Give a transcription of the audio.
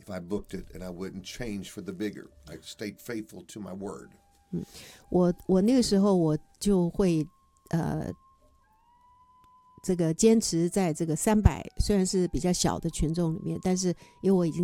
if I booked it, and I wouldn't change for the bigger. I stayed faithful to my word. 我那个时候我就会这个坚持在这个300虽然是比较小的群众里面，但是因为我已经